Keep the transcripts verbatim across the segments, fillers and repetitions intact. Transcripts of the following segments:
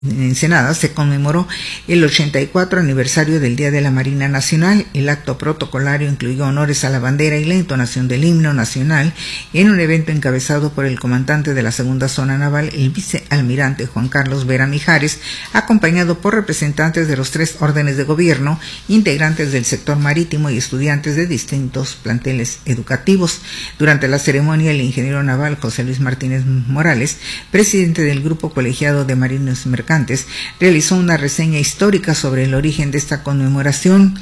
En Ensenada se conmemoró el ochenta y cuatro aniversario del Día de la Marina Nacional. El acto protocolario incluyó honores a la bandera y la entonación del himno nacional en un evento encabezado por el comandante de la Segunda Zona Naval, el vicealmirante Juan Carlos Vera Mijares, acompañado por representantes de los tres órdenes de gobierno, integrantes del sector marítimo y estudiantes de distintos planteles educativos. Durante la ceremonia, el ingeniero naval José Luis Martínez Morales, presidente del Grupo Colegiado de Marinos Mercantes, realizó una reseña histórica sobre el origen de esta conmemoración.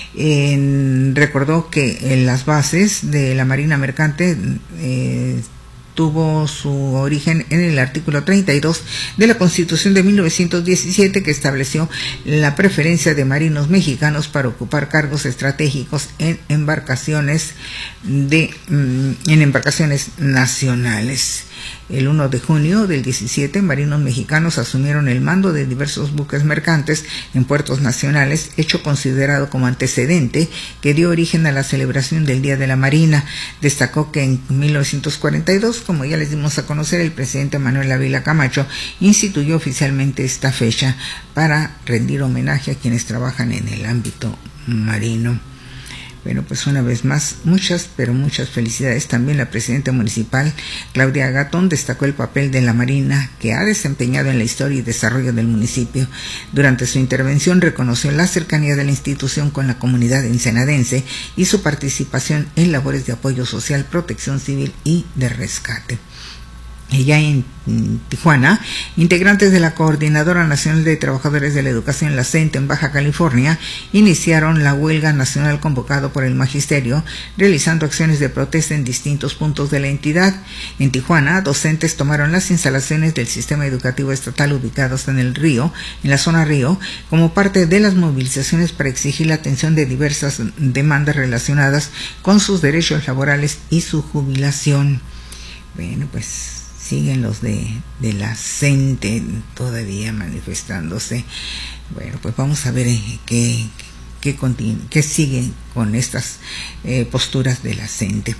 Eh, recordó que en las bases de la Marina Mercante eh, tuvo su origen en el artículo treinta y dos de la Constitución de mil novecientos diecisiete, que estableció la preferencia de marinos mexicanos para ocupar cargos estratégicos en embarcaciones de en embarcaciones nacionales. El primero de junio del diecisiete, marinos mexicanos asumieron el mando de diversos buques mercantes en puertos nacionales, hecho considerado como antecedente que dio origen a la celebración del Día de la Marina. Destacó que en mil novecientos cuarenta y dos, como ya les dimos a conocer, el presidente Manuel Ávila Camacho instituyó oficialmente esta fecha para rendir homenaje a quienes trabajan en el ámbito marino. Bueno, pues una vez más, muchas, pero muchas felicidades. También la presidenta municipal, Claudia Gatón, destacó el papel de la Marina que ha desempeñado en la historia y desarrollo del municipio. Durante su intervención reconoció la cercanía de la institución con la comunidad ensenadense y su participación en labores de apoyo social, protección civil y de rescate. Ella en Tijuana, integrantes de la Coordinadora Nacional de Trabajadores de la Educación, la CENTE, en Baja California, iniciaron la huelga nacional convocado por el Magisterio, realizando acciones de protesta en distintos puntos de la entidad. En Tijuana, docentes tomaron las instalaciones del sistema educativo estatal ubicados en el Río, en la zona Río, como parte de las movilizaciones para exigir la atención de diversas demandas relacionadas con sus derechos laborales y su jubilación. Bueno, pues siguen los de, de la CENTE todavía manifestándose. Bueno, pues vamos a ver qué, qué, qué sigue con estas eh, posturas de la CENTE.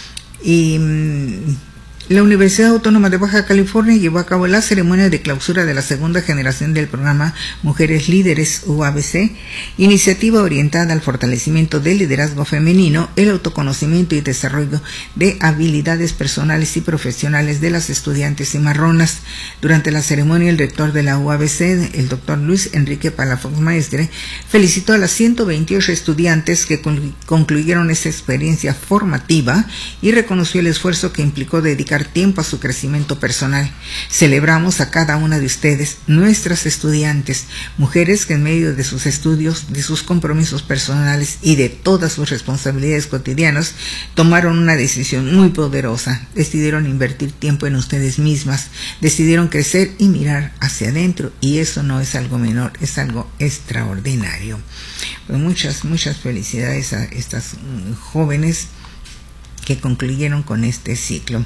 Y mmm, la Universidad Autónoma de Baja California llevó a cabo la ceremonia de clausura de la segunda generación del programa Mujeres Líderes U A B C, iniciativa orientada al fortalecimiento del liderazgo femenino, el autoconocimiento y desarrollo de habilidades personales y profesionales de las estudiantes cimarronas. Durante la ceremonia, el rector de la U A B C, el doctor Luis Enrique Palafox Maestre, felicitó a las ciento veintiocho estudiantes que concluyeron esta experiencia formativa y reconoció el esfuerzo que implicó dedicar tiempo a su crecimiento personal. Celebramos a cada una de ustedes, nuestras estudiantes, mujeres que en medio de sus estudios, de sus compromisos personales y de todas sus responsabilidades cotidianas, tomaron una decisión muy poderosa. Decidieron invertir tiempo en ustedes mismas, decidieron crecer y mirar hacia adentro, y eso no es algo menor, es algo extraordinario. Pues muchas, muchas felicidades a estas um, jóvenes que concluyeron con este ciclo.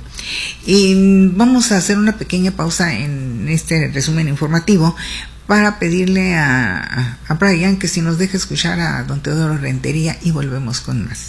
Y vamos a hacer una pequeña pausa en este resumen informativo para pedirle a, a Brian que si nos deja escuchar a don Teodoro Rentería, y volvemos con más.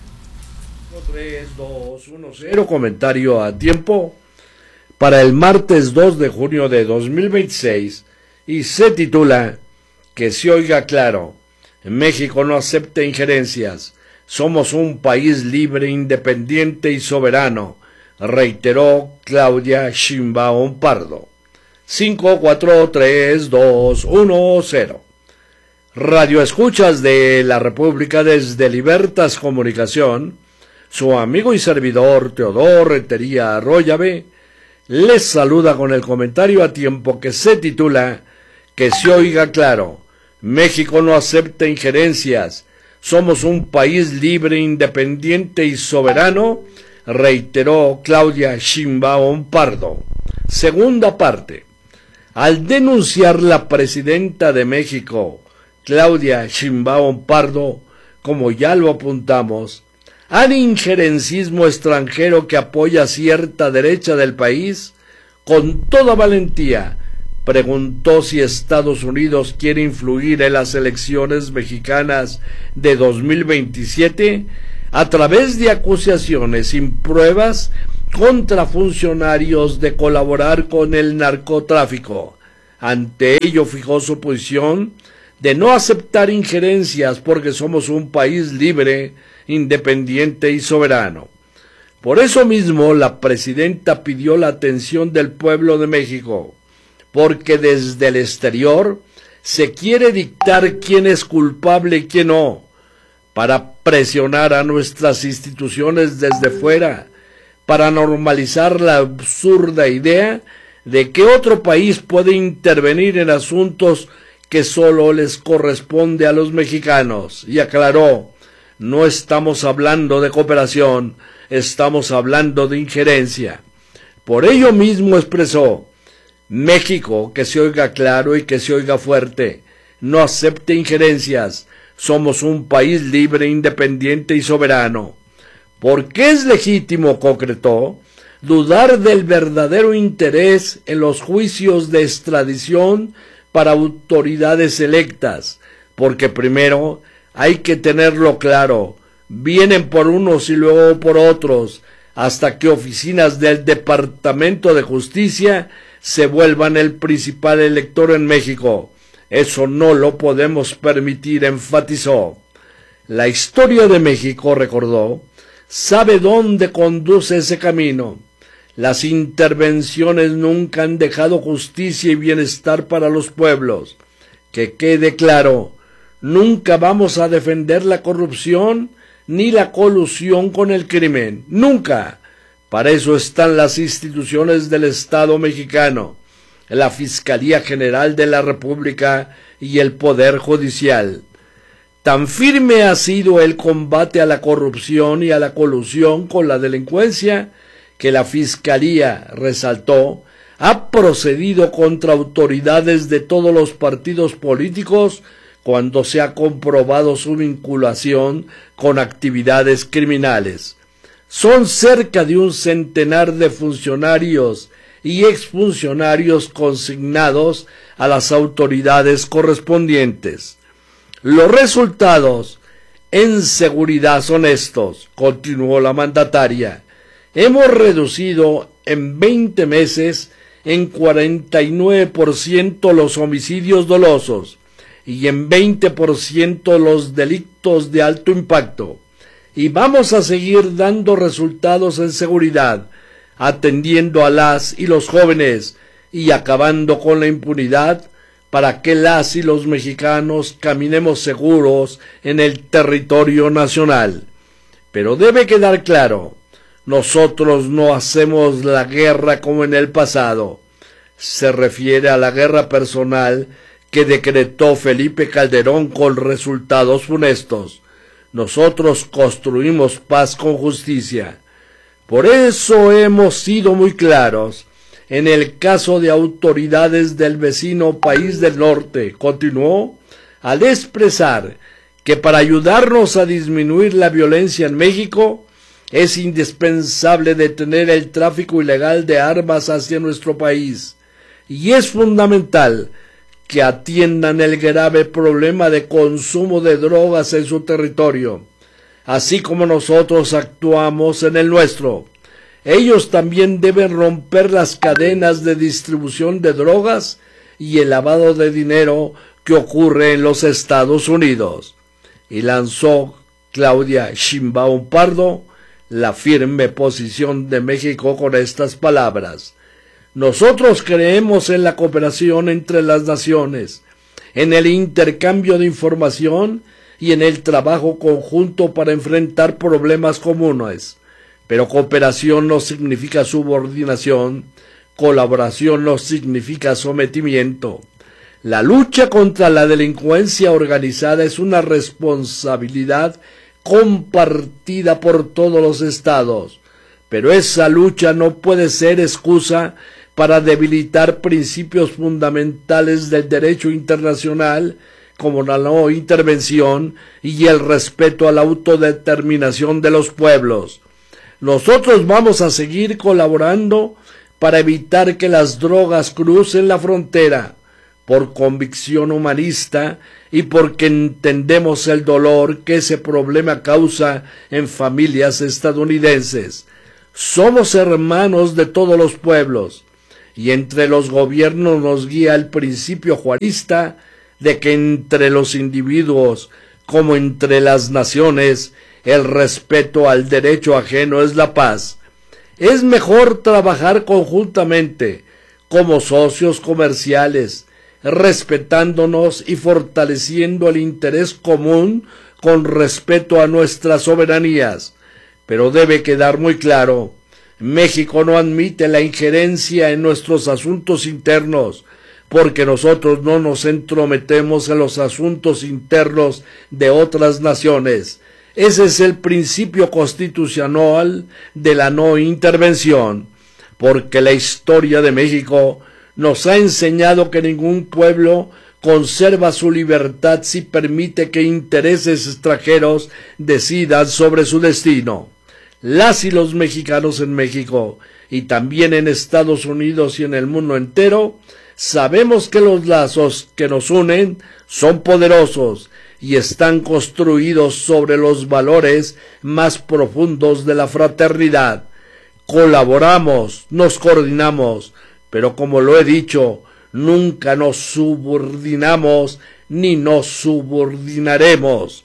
tres, dos, uno, cero, comentario a tiempo para el martes dos de junio de dos mil veintiséis, y se titula Que se oiga claro, México no acepta injerencias. Somos un país libre, independiente y soberano, reiteró Claudia Sheinbaum Pardo. cinco, cuatro, tres, dos, uno, cero. Radio escuchas de la República desde Libertas Comunicación, su amigo y servidor Teodoro Rentería Arroyave les saluda con el comentario a tiempo que se titula Que se oiga claro, México no acepta injerencias. Somos un país libre, independiente y soberano, reiteró Claudia Sheinbaum Pardo. Segunda parte. Al denunciar la presidenta de México, Claudia Sheinbaum Pardo, como ya lo apuntamos, al injerencismo extranjero que apoya cierta derecha del país, con toda valentía, preguntó si Estados Unidos quiere influir en las elecciones mexicanas de dos mil veintisiete a través de acusaciones sin pruebas contra funcionarios de colaborar con el narcotráfico. Ante ello fijó su posición de no aceptar injerencias porque somos un país libre, independiente y soberano. Por eso mismo la presidenta pidió la atención del pueblo de México, porque desde el exterior se quiere dictar quién es culpable y quién no, para presionar a nuestras instituciones desde fuera, para normalizar la absurda idea de que otro país puede intervenir en asuntos que solo les corresponde a los mexicanos. Y aclaró, no estamos hablando de cooperación, estamos hablando de injerencia. Por ello mismo expresó, México, que se oiga claro y que se oiga fuerte, no acepte injerencias, somos un país libre, independiente y soberano. Porque es legítimo, concretó, dudar del verdadero interés en los juicios de extradición para autoridades electas, porque primero hay que tenerlo claro, vienen por unos y luego por otros, hasta que oficinas del Departamento de Justicia se vuelvan el principal elector en México. Eso no lo podemos permitir, enfatizó. La historia de México, recordó, sabe dónde conduce ese camino. Las intervenciones nunca han dejado justicia y bienestar para los pueblos. Que quede claro, nunca vamos a defender la corrupción ni la colusión con el crimen. Nunca. Para eso están las instituciones del Estado mexicano, la Fiscalía General de la República y el Poder Judicial. Tan firme ha sido el combate a la corrupción y a la colusión con la delincuencia que la Fiscalía, resaltó, ha procedido contra autoridades de todos los partidos políticos cuando se ha comprobado su vinculación con actividades criminales. Son cerca de un centenar de funcionarios y exfuncionarios consignados a las autoridades correspondientes. Los resultados en seguridad son estos, continuó la mandataria. Hemos reducido en veinte meses en cuarenta y nueve por ciento los homicidios dolosos y en veinte por ciento los delitos de alto impacto. Y vamos a seguir dando resultados en seguridad, atendiendo a las y los jóvenes y acabando con la impunidad para que las y los mexicanos caminemos seguros en el territorio nacional. Pero debe quedar claro, nosotros no hacemos la guerra como en el pasado. Se refiere a la guerra personal que decretó Felipe Calderón con resultados funestos. Nosotros construimos paz con justicia. Por eso hemos sido muy claros en el caso de autoridades del vecino país del norte, continuó, al expresar que para ayudarnos a disminuir la violencia en México es indispensable detener el tráfico ilegal de armas hacia nuestro país y es fundamental que atiendan el grave problema de consumo de drogas en su territorio, así como nosotros actuamos en el nuestro. Ellos también deben romper las cadenas de distribución de drogas y el lavado de dinero que ocurre en los Estados Unidos. Y lanzó Claudia Sheinbaum Pardo la firme posición de México con estas palabras. Nosotros creemos en la cooperación entre las naciones, en el intercambio de información y en el trabajo conjunto para enfrentar problemas comunes. Pero cooperación no significa subordinación, colaboración no significa sometimiento. La lucha contra la delincuencia organizada es una responsabilidad compartida por todos los estados, pero esa lucha no puede ser excusa para debilitar principios fundamentales del derecho internacional como la no intervención y el respeto a la autodeterminación de los pueblos. Nosotros vamos a seguir colaborando para evitar que las drogas crucen la frontera, por convicción humanista y porque entendemos el dolor que ese problema causa en familias estadounidenses. Somos hermanos de todos los pueblos y entre los gobiernos nos guía el principio juarista de que entre los individuos como entre las naciones el respeto al derecho ajeno es la paz. Es mejor trabajar conjuntamente como socios comerciales, respetándonos y fortaleciendo el interés común con respeto a nuestras soberanías. Pero debe quedar muy claro, México no admite la injerencia en nuestros asuntos internos, porque nosotros no nos entrometemos en los asuntos internos de otras naciones. Ese es el principio constitucional de la no intervención, porque la historia de México nos ha enseñado que ningún pueblo conserva su libertad si permite que intereses extranjeros decidan sobre su destino. Las y los mexicanos en México y también en Estados Unidos y en el mundo entero sabemos que los lazos que nos unen son poderosos y están construidos sobre los valores más profundos de la fraternidad. Colaboramos, nos coordinamos, pero como lo he dicho, nunca nos subordinamos ni nos subordinaremos.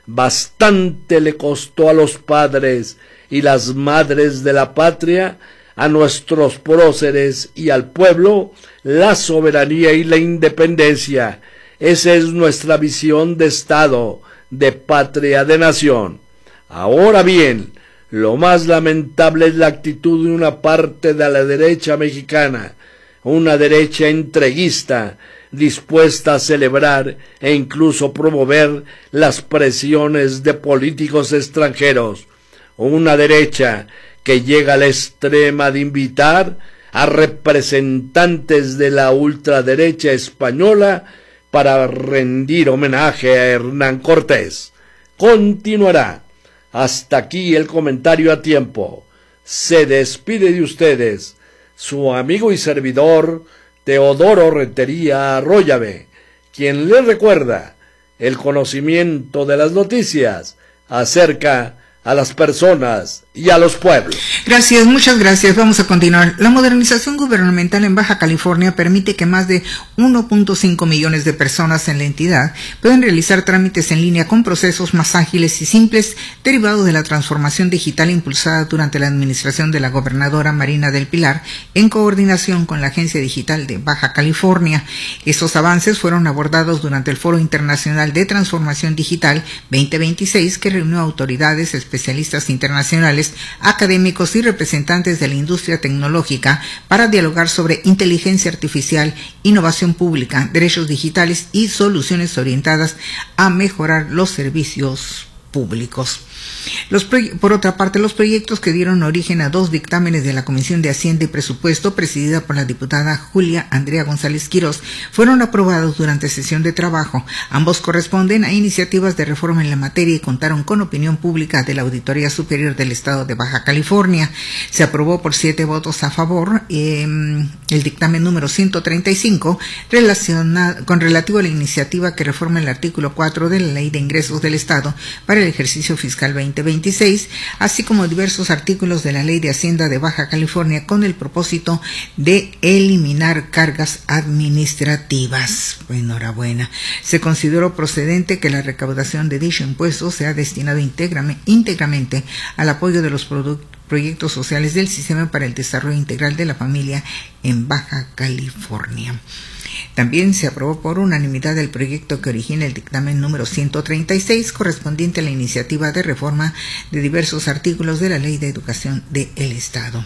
Bastante le costó a los padres y las madres de la patria, a nuestros próceres y al pueblo, la soberanía y la independencia. Esa es nuestra visión de Estado, de patria, de nación. Ahora bien, lo más lamentable es la actitud de una parte de la derecha mexicana, una derecha entreguista, dispuesta a celebrar e incluso promover las presiones de políticos extranjeros. Una derecha que llega a la extrema de invitar a representantes de la ultraderecha española para rendir homenaje a Hernán Cortés. Continuará. Hasta aquí el comentario a tiempo. Se despide de ustedes su amigo y servidor Teodoro Rentería Arroyave, quien les recuerda el conocimiento de las noticias acerca a las personas y a los pueblos. Gracias, muchas gracias. Vamos a continuar. La modernización gubernamental en Baja California permite que más de uno punto cinco millones de personas en la entidad puedan realizar trámites en línea con procesos más ágiles y simples derivados de la transformación digital impulsada durante la administración de la gobernadora Marina del Pilar en coordinación con la Agencia Digital de Baja California. Estos avances fueron abordados durante el Foro Internacional de Transformación Digital veinte veintiséis, que reunió autoridades, especialistas internacionales, académicos y representantes de la industria tecnológica para dialogar sobre inteligencia artificial, innovación pública, derechos digitales y soluciones orientadas a mejorar los servicios públicos. Los por otra parte, los proyectos que dieron origen a dos dictámenes de la Comisión de Hacienda y Presupuesto, presidida por la diputada Julia Andrea González Quirós, fueron aprobados durante sesión de trabajo. Ambos corresponden a iniciativas de reforma en la materia y contaron con opinión pública de la Auditoría Superior del Estado de Baja California. Se aprobó por siete votos a favor eh, el dictamen número ciento treinta y cinco relacionado con relativo a la iniciativa que reforma el artículo cuatro de la Ley de Ingresos del Estado para el ejercicio fiscal veinte veintiséis, así como diversos artículos de la Ley de Hacienda de Baja California con el propósito de eliminar cargas administrativas. Enhorabuena. Se consideró procedente que la recaudación de dicho impuesto sea destinado íntegramente al apoyo de los productos proyectos sociales del Sistema para el Desarrollo Integral de la Familia en Baja California. También se aprobó por unanimidad el proyecto que origina el dictamen número ciento treinta y seis, correspondiente a la iniciativa de reforma de diversos artículos de la Ley de Educación del Estado.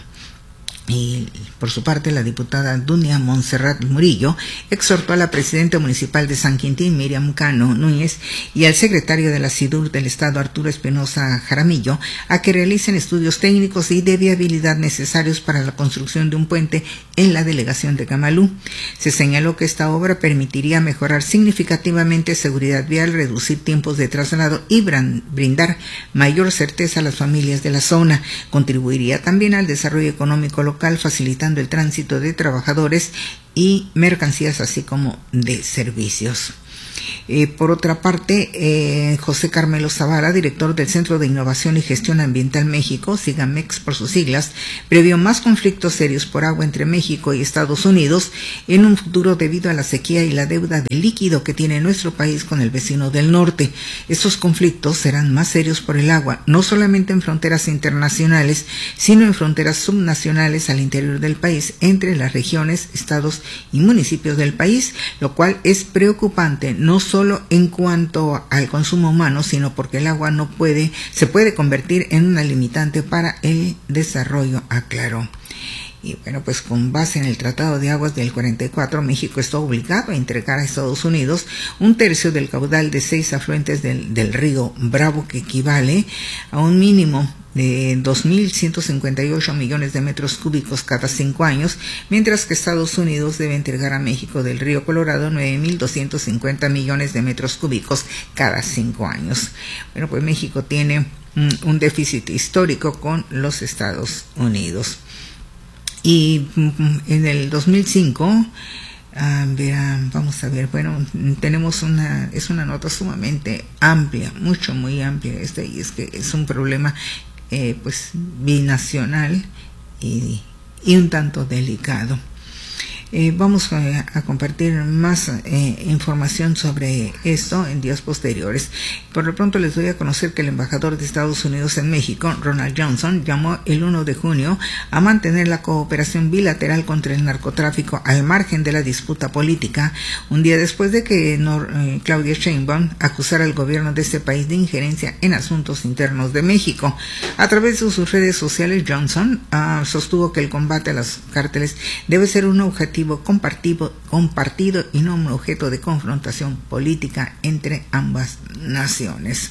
Y por su parte, la diputada Dunia Montserrat Murillo exhortó a la presidenta municipal de San Quintín, Miriam Cano Núñez, y al secretario de la SIDUR del Estado, Arturo Espinosa Jaramillo, a que realicen estudios técnicos y de viabilidad necesarios para la construcción de un puente en la delegación de Camalú. Se señaló que esta obra permitiría mejorar significativamente seguridad vial, reducir tiempos de traslado y brindar mayor certeza a las familias de la zona. Contribuiría también al desarrollo económico local, facilitando el tránsito de trabajadores y mercancías, así como de servicios. Eh, por otra parte, eh, José Carmelo Zavala, director del Centro de Innovación y Gestión Ambiental México, SIGAMEX por sus siglas, previó más conflictos serios por agua entre México y Estados Unidos en un futuro debido a la sequía y la deuda de líquido que tiene nuestro país con el vecino del norte. Estos conflictos serán más serios por el agua, no solamente en fronteras internacionales, sino en fronteras subnacionales al interior del país, entre las regiones, estados y municipios del país, lo cual es preocupante, no solo en cuanto al consumo humano, sino porque el agua no puede, se puede convertir en una limitante para el desarrollo, aclaró. Y bueno, pues con base en el Tratado de Aguas del cuarenta y cuatro, México está obligado a entregar a Estados Unidos un tercio del caudal de seis afluentes del, del río Bravo, que equivale a un mínimo de dos mil ciento cincuenta y ocho millones de metros cúbicos cada cinco años, mientras que Estados Unidos debe entregar a México del río Colorado nueve mil doscientos cincuenta millones de metros cúbicos cada cinco años. Bueno, pues México tiene un, un déficit histórico con los Estados Unidos. Y en el dos mil cinco, uh, verán, vamos a ver, bueno, tenemos una, es una nota sumamente amplia, mucho, muy amplia esta, y es que es un problema eh, pues binacional y, y un tanto delicado. Eh, vamos a, a compartir más eh, información sobre esto en días posteriores. Por lo pronto les doy a conocer que el embajador de Estados Unidos en México, Ronald Johnson, llamó el uno de junio a mantener la cooperación bilateral contra el narcotráfico al margen de la disputa política, un día después de que Nor, eh, Claudia Sheinbaum acusara al gobierno de este país de injerencia en asuntos internos de México. A través de sus redes sociales, Johnson uh, sostuvo que el combate a los cárteles debe ser un objetivo compartido, compartido y no un objeto de confrontación política entre ambas naciones.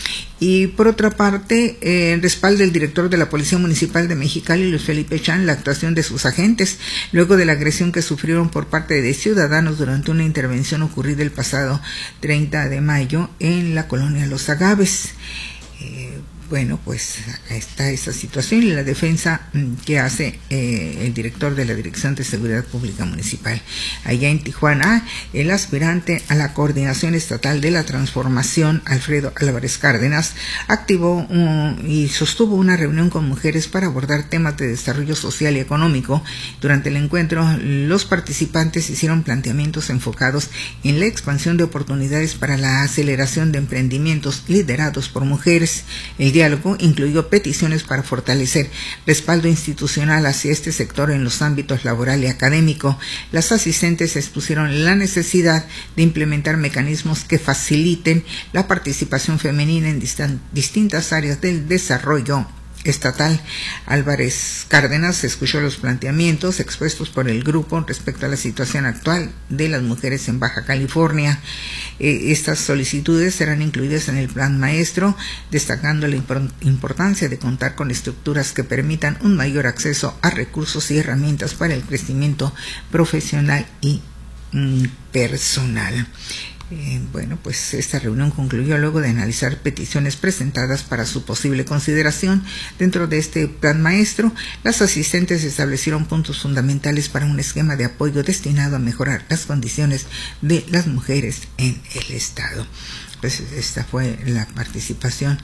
Y por otra parte, eh, respalda el director de la Policía Municipal de Mexicali, Luis Felipe Chan, la actuación de sus agentes luego de la agresión que sufrieron por parte de ciudadanos durante una intervención ocurrida el pasado treinta de mayo en la colonia Los Agaves. Eh, Bueno, pues acá está esa situación y la defensa que hace eh, el director de la Dirección de Seguridad Pública Municipal. Allá en Tijuana, el aspirante a la Coordinación Estatal de la Transformación, Alfredo Álvarez Cárdenas, activó un, y sostuvo una reunión con mujeres para abordar temas de desarrollo social y económico. Durante el encuentro, los participantes hicieron planteamientos enfocados en la expansión de oportunidades para la aceleración de emprendimientos liderados por mujeres. El día diálogo incluyó peticiones para fortalecer respaldo institucional hacia este sector en los ámbitos laboral y académico. Las asistentes expusieron la necesidad de implementar mecanismos que faciliten la participación femenina en distan- distintas áreas del desarrollo estatal. Álvarez Cárdenas escuchó los planteamientos expuestos por el grupo respecto a la situación actual de las mujeres en Baja California. Eh, estas solicitudes serán incluidas en el plan maestro, destacando la impor- importancia de contar con estructuras que permitan un mayor acceso a recursos y herramientas para el crecimiento profesional y mm, personal. Eh, bueno, pues esta reunión concluyó luego de analizar peticiones presentadas para su posible consideración. Dentro de este plan maestro, las asistentes establecieron puntos fundamentales para un esquema de apoyo destinado a mejorar las condiciones de las mujeres en el Estado. Pues esta fue la participación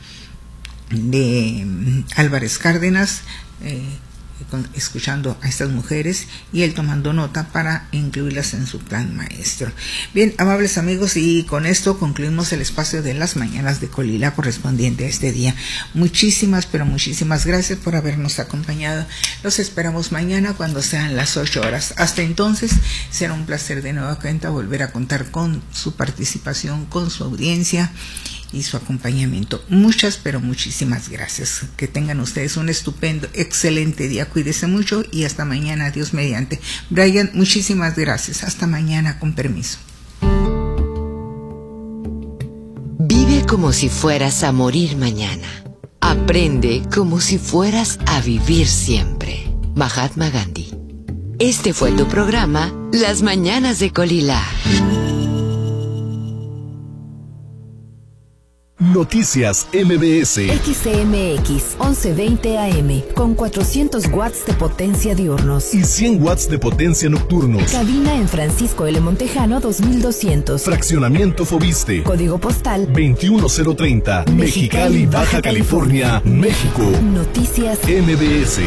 de Álvarez Cárdenas, eh, escuchando a estas mujeres y él tomando nota para incluirlas en su plan maestro. Bien, amables amigos, y con esto concluimos el espacio de las mañanas de Colila correspondiente a este día. Muchísimas, pero muchísimas gracias por habernos acompañado. Los esperamos mañana cuando sean las ocho horas. Hasta entonces, será un placer de nueva cuenta volver a contar con su participación, con su audiencia y su acompañamiento. Muchas, pero muchísimas gracias. Que tengan ustedes un estupendo, excelente día. Cuídense mucho y hasta mañana, Dios mediante. Brian, muchísimas gracias. Hasta mañana, con permiso. Vive como si fueras a morir mañana. Aprende como si fueras a vivir siempre. Mahatma Gandhi. Este fue tu programa, Las Mañanas de Colila. Noticias M B S. X C M X once veinte A M con cuatrocientos watts de potencia diurnos y cien watts de potencia nocturnos. Cabina en Francisco L. Montejano dos mil doscientos. Fraccionamiento Fobiste. Código postal veintiuno cero treinta. Mexicali, Baja California, México. Noticias M B S.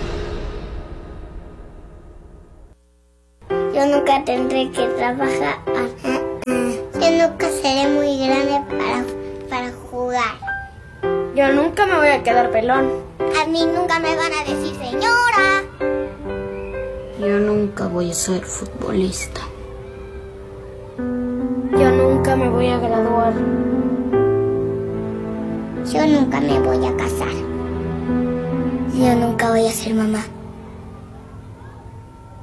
Yo nunca tendré que trabajar. Yo nunca seré muy grande para, para jugar. Yo nunca me voy a quedar pelón. A mí nunca me van a decir señora. Yo nunca voy a ser futbolista. Yo nunca me voy a graduar. Yo nunca me voy a casar. Yo nunca voy a ser mamá.